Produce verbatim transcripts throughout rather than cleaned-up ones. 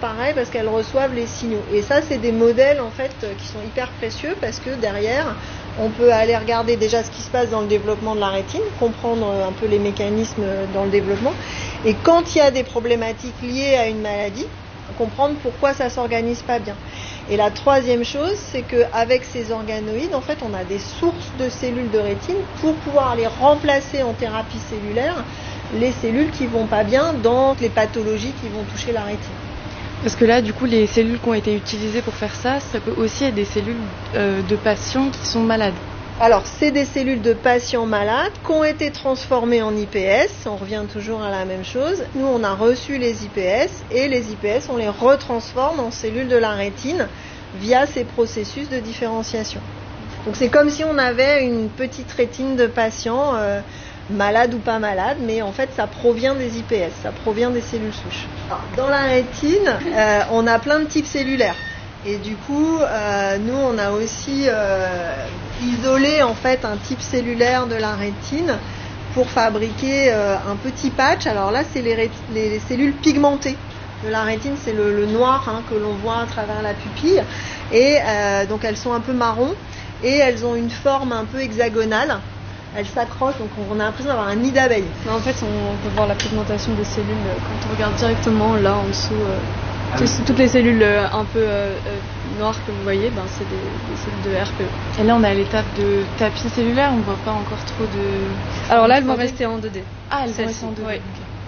pareil parce qu'elles reçoivent les signaux. Et ça, c'est des modèles en fait qui sont hyper précieux parce que derrière, on peut aller regarder déjà ce qui se passe dans le développement de la rétine, comprendre un peu les mécanismes dans le développement. Et quand il y a des problématiques liées à une maladie, comprendre pourquoi ça s'organise pas bien. Et la troisième chose, c'est qu'avec ces organoïdes, en fait, on a des sources de cellules de rétine pour pouvoir les remplacer en thérapie cellulaire, les cellules qui vont pas bien dans les pathologies qui vont toucher la rétine. Parce que là, du coup, les cellules qui ont été utilisées pour faire ça, ça peut aussi être des cellules euh, de patients qui sont malades. Alors, c'est des cellules de patients malades qui ont été transformées en I P S. On revient toujours à la même chose. Nous, on a reçu les I P S et les I P S, on les retransforme en cellules de la rétine via ces processus de différenciation. Donc, c'est comme si on avait une petite rétine de patients euh, malades ou pas malades, mais en fait, ça provient des I P S, ça provient des cellules souches. Alors, dans la rétine, euh, on a plein de types cellulaires. Et du coup, euh, nous, on a aussi euh, isolé en fait un type cellulaire de la rétine pour fabriquer euh, un petit patch. Alors là, c'est les, ré- les, les cellules pigmentées de la rétine, c'est le, le noir hein, que l'on voit à travers la pupille. Et euh, donc elles sont un peu marron et elles ont une forme un peu hexagonale. Elles s'accrochent, donc on a l'impression d'avoir un nid d'abeille. Mais en fait, on peut voir la pigmentation des cellules quand on regarde directement là en dessous. Euh... Ah oui. Toutes les cellules euh, un peu euh, noires que vous voyez, ben, c'est des, des cellules de R P E. Et là, on est à l'étape de tapis cellulaire, on ne voit pas encore trop de... Alors là, elles vont rester en deux D. Ah, elles vont rester en deux D. Oui. Okay.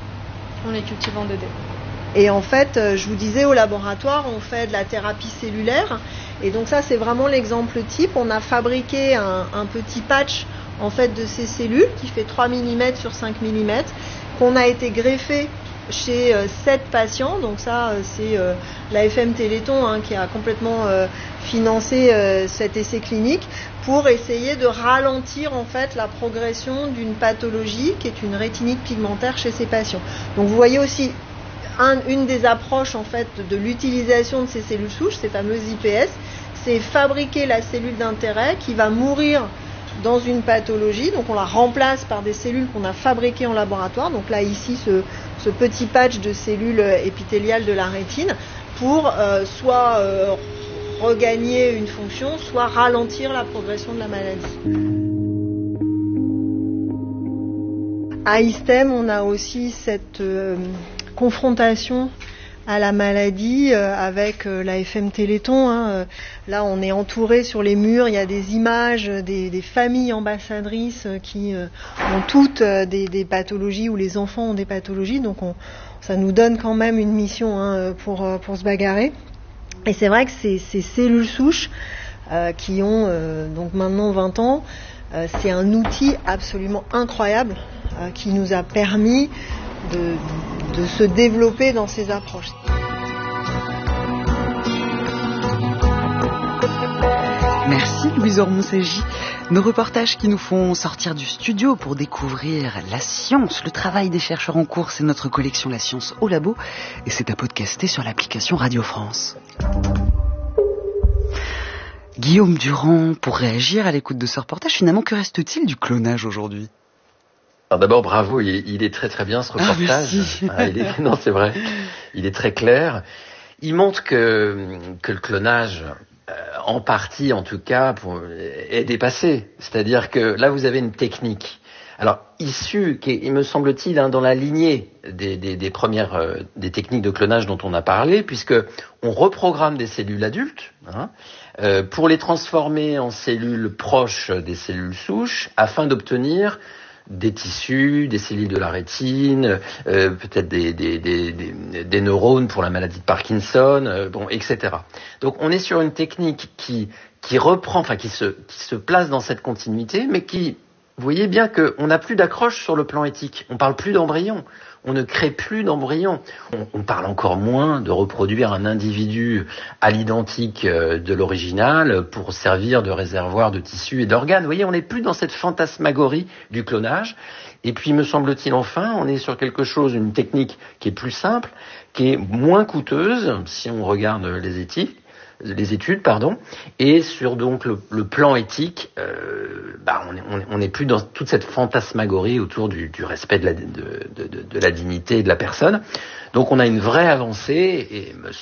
On les cultive en deux D. Et en fait, je vous disais, au laboratoire, on fait de la thérapie cellulaire. Et donc ça, c'est vraiment l'exemple type. On a fabriqué un, un petit patch en fait, de ces cellules qui fait trois millimètres sur cinq millimètres, qu'on a été greffé chez euh, sept patients, donc ça euh, c'est euh, l'A F M Téléthon hein, qui a complètement euh, financé euh, cet essai clinique pour essayer de ralentir en fait la progression d'une pathologie qui est une rétinite pigmentaire chez ces patients. Donc vous voyez aussi un, une des approches en fait de l'utilisation de ces cellules souches, ces fameuses I P S, c'est fabriquer la cellule d'intérêt qui va mourir dans une pathologie, donc on la remplace par des cellules qu'on a fabriquées en laboratoire, donc là ici ce, ce petit patch de cellules épithéliales de la rétine pour euh, soit euh, regagner une fonction, soit ralentir la progression de la maladie. À ISTEM, on a aussi cette euh, confrontation à la maladie euh, avec euh, l'A F M Téléthon. Hein. Là, on est entouré sur les murs, il y a des images des, des familles ambassadrices euh, qui euh, ont toutes euh, des, des pathologies ou les enfants ont des pathologies. Donc, on, ça nous donne quand même une mission hein, pour, pour se bagarrer. Et c'est vrai que ces, ces cellules souches euh, qui ont euh, donc maintenant vingt ans, euh, c'est un outil absolument incroyable euh, qui nous a permis de, de se développer dans ces approches. Merci Louise Ormonsagi. Nos reportages qui nous font sortir du studio pour découvrir la science, le travail des chercheurs en cours, c'est notre collection La Science au Labo et c'est à podcaster sur l'application Radio France. Guillaume Durand, pour réagir à l'écoute de ce reportage, finalement, que reste-t-il du clonage aujourd'hui ? Alors d'abord, bravo, il est, il est très très bien ce reportage. Ah, ah, il est, non, c'est vrai, il est très clair. Il montre que, que le clonage, euh, en partie en tout cas, pour, est dépassé. C'est-à-dire que là, vous avez une technique. Alors, issue, qui est, il me semble-t-il, hein, dans la lignée des, des, des premières euh, des techniques de clonage dont on a parlé, puisque on reprogramme des cellules adultes hein, euh, pour les transformer en cellules proches des cellules souches, afin d'obtenir des tissus, des cellules de la rétine, euh, peut-être des, des, des, des, des neurones pour la maladie de Parkinson, euh, bon, et cetera. Donc on est sur une technique qui, qui reprend, enfin qui se, qui se place dans cette continuité, mais qui, vous voyez bien qu'on n'a plus d'accroche sur le plan éthique. On parle plus d'embryon. On ne crée plus d'embryon. On, on parle encore moins de reproduire un individu à l'identique de l'original pour servir de réservoir de tissus et d'organes. Vous voyez, on n'est plus dans cette fantasmagorie du clonage. Et puis, me semble-t-il, enfin, on est sur quelque chose, une technique qui est plus simple, qui est moins coûteuse, si on regarde les éthiques. les études, pardon, et sur donc le, le plan éthique, euh, bah on n'est on est plus dans toute cette fantasmagorie autour du, du respect de la, de, de, de, de la dignité de la personne. Donc on a une vraie avancée et me